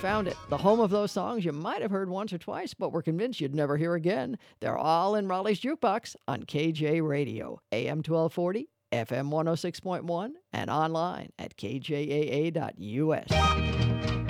found it. The home of those songs you might have heard once or twice, but were convinced you'd never hear again. They're all in Raleigh's Jukebox on KJ Radio, AM 1240, FM 106.1, and online at kjaa.us.